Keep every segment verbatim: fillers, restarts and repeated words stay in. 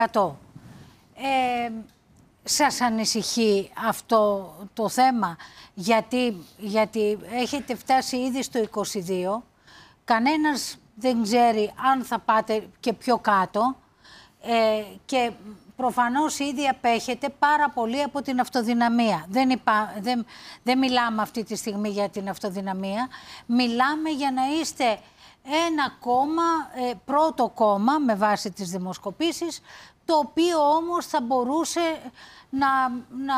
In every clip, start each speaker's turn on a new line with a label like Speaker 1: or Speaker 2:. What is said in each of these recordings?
Speaker 1: Ε, σας ανησυχεί αυτό το θέμα, γιατί, γιατί έχετε φτάσει ήδη στο είκοσι δύο, κανένας δεν ξέρει αν θα πάτε και πιο κάτω ε, και προφανώς ήδη απέχετε πάρα πολύ από την αυτοδυναμία. Δεν, υπά, δεν, δεν μιλάμε αυτή τη στιγμή για την αυτοδυναμία, μιλάμε για να είστε ένα κόμμα, ε, πρώτο κόμμα με βάση τις δημοσκοπήσεις, το οποίο όμως θα μπορούσε να, να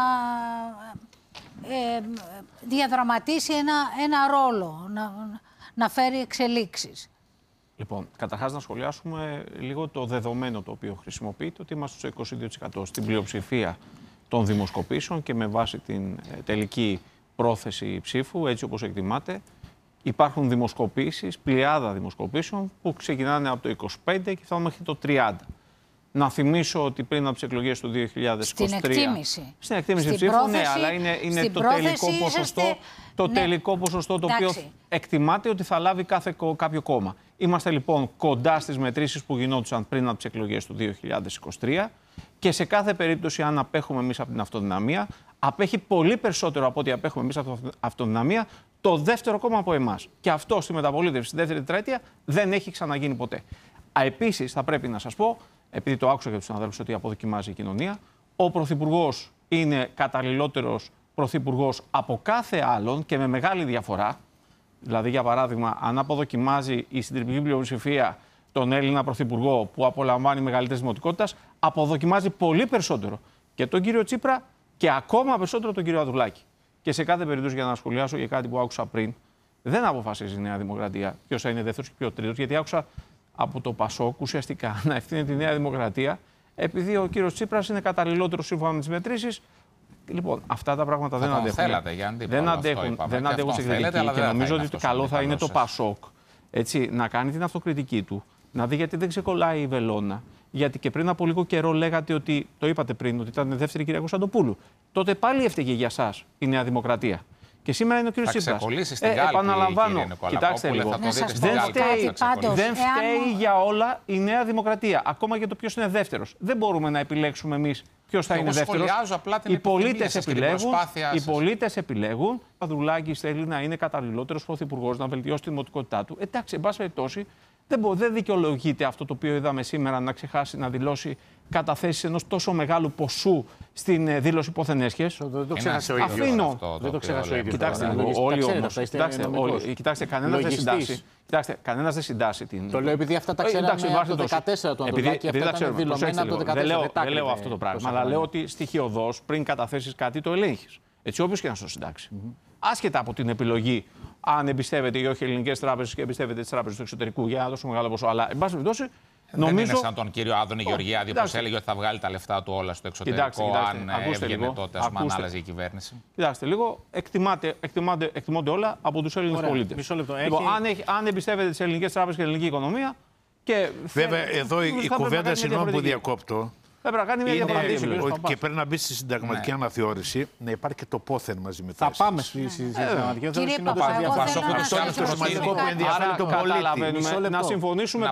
Speaker 1: ε, διαδραματίσει ένα, ένα ρόλο, να, να φέρει εξελίξεις.
Speaker 2: Λοιπόν, καταρχάς να σχολιάσουμε λίγο το δεδομένο το οποίο χρησιμοποιείται, ότι είμαστε στο είκοσι δύο τοις εκατό στην πλειοψηφία των δημοσκοπήσεων και με βάση την τελική πρόθεση ψήφου, έτσι όπως εκτιμάται. Υπάρχουν δημοσκοπήσεις, πλειάδα δημοσκοπήσεων που ξεκινάνε από το είκοσι πέντε και φτάνουν μέχρι το τριάντα. Να θυμίσω ότι πριν από τις εκλογές του δύο χιλιάδες είκοσι τρία...
Speaker 1: Στην εκτίμηση.
Speaker 2: Στην εκτίμηση στην ψήφου, πρόθεση, ναι, αλλά είναι, είναι το τελικό ποσοστό, είσαστε... το ναι. τελικό ποσοστό το Εντάξει. οποίο εκτιμάται ότι θα λάβει κάθε, κάποιο κόμμα. Είμαστε λοιπόν κοντά στις μετρήσεις που γινόντουσαν πριν από τις εκλογές του δύο χιλιάδες είκοσι τρία και σε κάθε περίπτωση, αν απέχουμε εμείς από την αυτοδυναμία, απέχει πολύ περισσότερο από ό,τι απέχουμε εμείς από την αυτοδυναμία το δεύτερο κόμμα από εμάς. Και αυτό στη μεταπολίτευση στη δεύτερη τετραετία δεν έχει ξαναγίνει ποτέ. Επίσης, θα πρέπει να σας πω, επειδή το άκουσα για τους συναδέλφους ότι αποδοκιμάζει η κοινωνία, ο Πρωθυπουργός είναι καταλληλότερος Πρωθυπουργός από κάθε άλλον και με μεγάλη διαφορά. Δηλαδή, για παράδειγμα, αν αποδοκιμάζει η συντριπτική πλειοψηφία τον Έλληνα Πρωθυπουργό που απολαμβάνει μεγαλύτερη δημοτικότητα, αποδοκιμάζει πολύ περισσότερο και τον κύριο Τσίπρα και ακόμα περισσότερο τον κύριο Ανδρουλάκη. Και σε κάθε περίπτωση, για να σχολιάσω για κάτι που άκουσα πριν, δεν αποφασίζει η Νέα Δημοκρατία ποιος θα είναι δεύτερος και ποιος τρίτος, γιατί άκουσα από το Πασόκ ουσιαστικά να ευθύνει τη Νέα Δημοκρατία, επειδή ο κύριος Τσίπρας είναι καταλληλότερος σύμφωνα με τις μετρήσεις. Λοιπόν, αυτά τα πράγματα θα δεν αντέχουν.
Speaker 3: Θέλατε, Γιάννη,
Speaker 2: δεν αντέχουν, δεν αντέχουν στην κριτική. Και νομίζω ότι καλό θα είναι το Πασόκ έτσι, να κάνει την αυτοκριτική του, να δει γιατί δεν ξεκολλάει η βελόνα. Γιατί και πριν από λίγο καιρό λέγατε ότι, το είπατε πριν, ότι ήταν δεύτερη κυρία Κωνσταντοπούλου. Τότε πάλι έφταιγε για σας η Νέα Δημοκρατία. Και σήμερα είναι ο κύριος Τσίπρας.
Speaker 3: Ε,
Speaker 2: επαναλαμβάνω, κοιτάξτε λίγο.
Speaker 3: Θα το
Speaker 2: δεν
Speaker 3: φταίει,
Speaker 2: πάντως, δεν φταίει εάν... για όλα η Νέα Δημοκρατία. Ακόμα και το ποιος είναι δεύτερος. Δεν μπορούμε να επιλέξουμε εμείς ποιος θα είναι δεύτερος. Οι πολίτες επιλέγουν. Οι πολίτες επιλέγουν. Ο Ανδρουλάκης θέλει να είναι καταλληλότερος πρωθυπουργός, να βελτιώσει τη δημοτικότητά του. Εντάξει, εν πάση περιπτώσει, δεν, δεν δικαιολογείται αυτό το οποίο είδαμε σήμερα να ξεχάσει να δηλώσει καταθέσεις ενός τόσο μεγάλου ποσού στην δήλωση πόθεν έσχες.
Speaker 4: Δεν το ξέχασε ο ίδιος.
Speaker 2: Αφήνω.
Speaker 4: Δεν το ξέχασε ο ίδιος.
Speaker 2: Κοιτάξτε, όλοι όμως. Κοιτάξτε, κανένας δεν συντάσσει. Κοιτάξτε, κανένας δεν συντάσσει την.
Speaker 4: Το λέω επειδή αυτά τα ξέραμε από το δεκατέσσερα του Ανδρουλάκη, αυτά ήταν δηλωμένα από το δεκατέσσερα.
Speaker 2: Δεν λέω αυτό το πράγμα, αλλά λέω ότι στοιχειοδός πριν καταθέσεις κάτι το ελέγχεις. Έτσι, όποιος και να στο συντάξει. Άσχετα από την επιλογή αν εμπιστεύεται ή όχι ελληνικές τράπεζες και εμπιστεύεται τις τράπεζες του εξωτερικού για ένα τόσο μεγάλο ποσό. Αλλά, εν πάση περιπτώσει, νομίζω...
Speaker 3: Δεν είναι σαν τον κύριο Άδωνη Γεωργιάδη που έλεγε ότι θα βγάλει τα λεφτά του όλα στο εξωτερικό. Κοιτάξτε, κοιτάξτε, αν έβγαινε τότε, ας πούμε, αν άλλαζε η κυβέρνηση.
Speaker 2: Κοιτάξτε λίγο, εκτιμάται, εκτιμάται, εκτιμώνται όλα από τους Έλληνες πολίτες.
Speaker 4: Μισό λεπτό.
Speaker 2: Λοιπόν, έχει... αν, έχει, αν εμπιστεύεται τις ελληνικές τράπεζες και την ελληνική οικονομία. Και
Speaker 5: βέβαια, εδώ η κουβέντα, συγγνώμη που διακόπτω.
Speaker 2: Πρέπει να κάνει μια διαπραγμάτευση.
Speaker 5: Και πρέπει να μπει στη συνταγματική ναι. αναθεώρηση, να υπάρχει και το πόθεν μαζί με
Speaker 4: τα. Θα πάμε στη συνταγματική
Speaker 1: αναθεώρηση. Κύριε Παπαδόπουλο,
Speaker 5: αυτό είναι το σημαντικό που ενδιαφέρει τον πολίτη.
Speaker 2: Να συμφωνήσουμε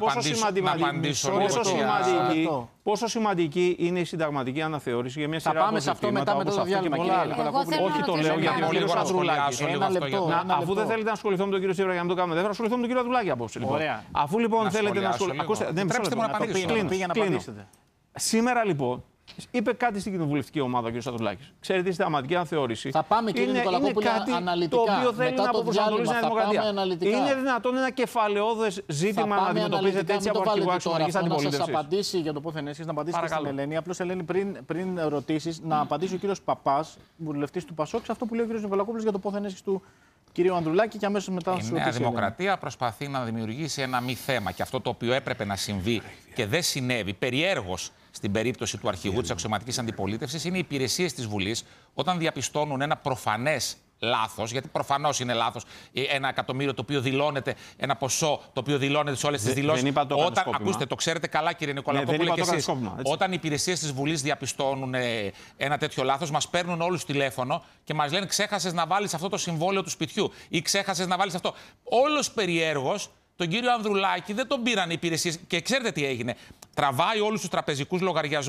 Speaker 2: πόσο σημαντική είναι η συνταγματική αναθεώρηση για μια σειρά από ζητήματα.
Speaker 4: Θα πάμε σε αυτό μετά με το διάλειμμα, κύριε Νικολακόπουλο.
Speaker 2: Όχι, το λέω για τον κύριο Ανδρουλάκη. Αφού δεν θέλετε να ασχοληθώ με τον κύριο Τσίπρα για να το κάνουμε, δεν θα ασχοληθώ με τον κύριο Ανδρουλάκη απόψε. Αφού λοιπόν θέλετε να ασχοληθώ. Σήμερα λοιπόν είπε κάτι στην κοινοβουλευτική ομάδα ο κ. Ανδρουλάκης. Ξέρετε, η συνταγματική αναθεώρηση.
Speaker 4: Θα πάμε, κύριε Νικολακόπουλε, αναλυτικά.
Speaker 2: Το οποίο θέλει να αποπροσανατολίσει η Νέα Δημοκρατία. Είναι δυνατόν ένα κεφαλαιόδες ζήτημα να αντιμετωπίζεται έτσι από αρχηγό αξιωματικής αντιπολίτευσης?
Speaker 4: Να σας απαντήσει για το πόθεν έσχες, να απαντήσει και στην Ελένη. Απλώς, Ελένη, πριν, πριν ρωτήσεις, να απαντήσει ο κ. Παπάς, βουλευτής του Πασόκ, σε αυτό που λέει ο κ. Νικολακόπουλος για το πόθεν έσχες του κύριο Ανδρουλάκη και αμέσως μετά
Speaker 3: η Νέα Δημοκρατία προσπαθεί να δημιουργήσει ένα μη θέμα και αυτό το οποίο έπρεπε να συμβεί και δεν συνέβη περιέργως στην περίπτωση του αρχηγού της αξιωματικής αντιπολίτευσης είναι οι υπηρεσίες της Βουλής όταν διαπιστώνουν ένα προφανές λάθος, γιατί προφανώς είναι λάθος ένα εκατομμύριο το οποίο δηλώνεται, ένα ποσό το οποίο δηλώνεται σε όλες τις δηλώσεις. Όταν, ακούστε, το ξέρετε καλά, κύριε Νικολακόπουλε, ναι, και εσείς. Όταν οι υπηρεσίες της Βουλής διαπιστώνουν ε, ένα τέτοιο λάθος, μας παίρνουν όλους τηλέφωνο και μας λένε ξέχασες να βάλεις αυτό το συμβόλαιο του σπιτιού ή ξέχασες να βάλεις αυτό. Όλος περιέργως. Τον κύριο Ανδρουλάκη δεν τον πήραν οι υπηρεσίες και ξέρετε τι έγινε. Τραβάει όλους τους τραπεζικούς λογαριασμούς.